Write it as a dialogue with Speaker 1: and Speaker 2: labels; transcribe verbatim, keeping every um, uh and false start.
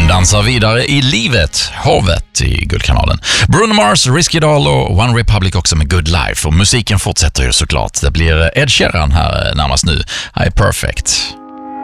Speaker 1: dansar vidare i livet, havet i Guldkanalen. Bruno Mars, Risky Doll och One Republic också med Good Life. Och musiken fortsätter ju såklart. Det blir Ed Sheeran här närmast nu. I Perfect.